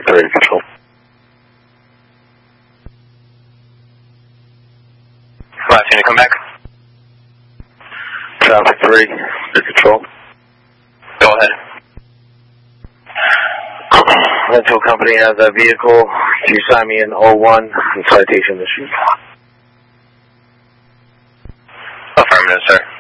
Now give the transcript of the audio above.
3 control. Last unit, come back. Traffic 3, 3 control. Go ahead. Rental company has a vehicle. Can you sign me in 01 and citation issued? Affirmative, sir.